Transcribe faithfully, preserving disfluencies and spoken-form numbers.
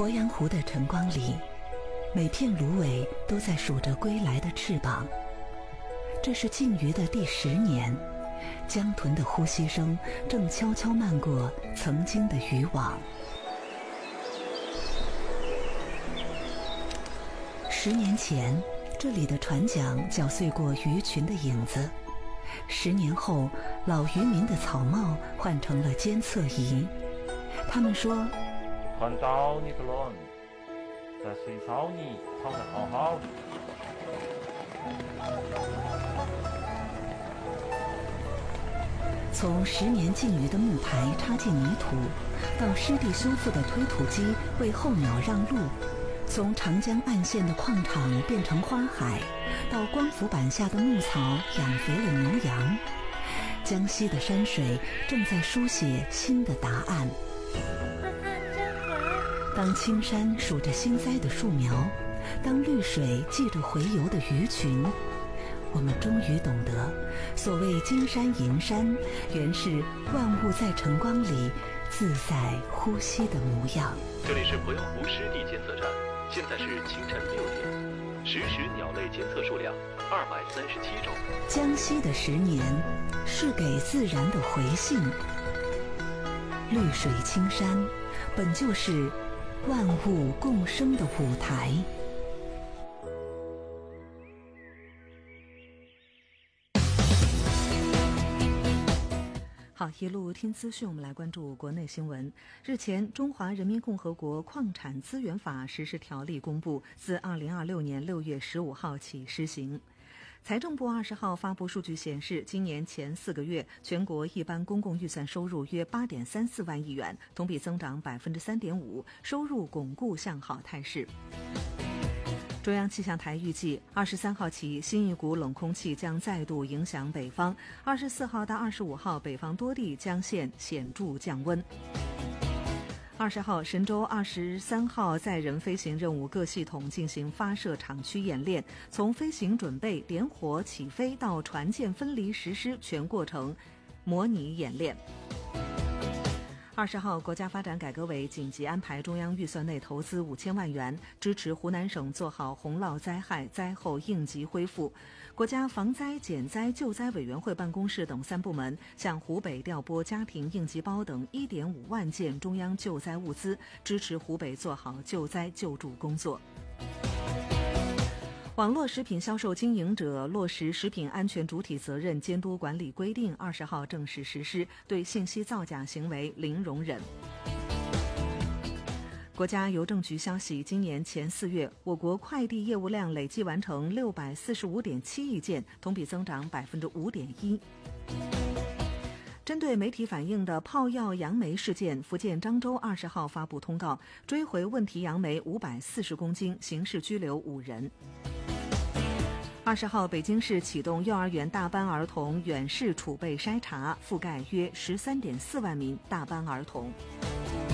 鄱阳湖的晨光里，每片芦苇都在数着归来的翅膀。这是禁渔的第十年，江豚的呼吸声正悄悄漫过曾经的渔网。十年前，这里的船桨搅碎过鱼群的影子。十年后，老渔民的草帽换成了监测仪。他们说， 看到你的人在水槽里躺得好好的。 从十年禁渔的木排插进泥土，到湿地修复的推土机为候鸟让路，从长江岸线的矿场变成花海，到光伏板下的牧草养肥了牛羊，江西的山水正在书写新的答案。当青山数着新栽的树苗，当绿水记着洄游的鱼群，我们终于懂得，所谓金山银山，原是万物在晨光里自在呼吸的模样。 这里是鄱阳湖湿地监测站，现在是清晨六点，实时鸟类监测数量二百三十七种。 江西的十年，是给自然的回信。绿水青山，本就是万物共生的舞台。好，一路听资讯，我们来关注国内新闻。日前，《中华人民共和国矿产资源法实施条例》公布，自二零二六年六月十五号起施行。财政部二十号发布数据显示，今年前四个月，全国一般公共预算收入约八点三四万亿元，同比增长百分之三点五，收入巩固向好态势。中央气象台预计，二十三号起，新一股冷空气将再度影响北方。二十四号到二十五号，北方多地将现显著降温。二十号，神舟二十三号载人飞行任务各系统进行发射场区演练，从飞行准备、点火、起飞到船舰分离实施全过程模拟演练。二十号，国家发展改革委紧急安排中央预算内投资五千万元，支持湖南省做好洪涝灾害灾后应急恢复。国家防灾减灾救灾委员会办公室等三部门向湖北调拨家庭应急包等一点五万件中央救灾物资，支持湖北做好救灾救助工作。网络食品销售经营者落实食品安全主体责任监督管理规定，二十号正式实施，对信息造假行为零容忍。国家邮政局消息，今年前四月，我国快递业务量累计完成六百四十五点七亿件，同比增长百分之五点一。针对媒体反映的泡药杨梅事件，福建漳州二十号发布通告，追回问题杨梅五百四十公斤，刑事拘留五人。二十号，北京市启动幼儿园大班儿童远视储备筛查，覆盖约十三点四万名大班儿童。